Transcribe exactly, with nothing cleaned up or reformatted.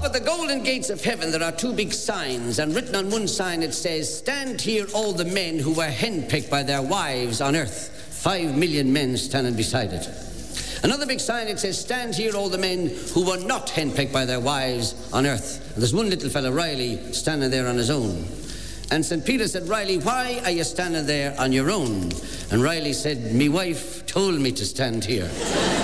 Up at the golden gates of heaven there are two big signs, and written on one sign it says, "Stand here all the men who were henpecked by their wives on earth." Five million men standing beside it. Another big sign, it says, "Stand here all the men who were not henpecked by their wives on earth." And there's one little fella, Riley, standing there on his own. And Saint Peter said, "Riley, why are you standing there on your own?" And Riley said, "Me wife told me to stand here."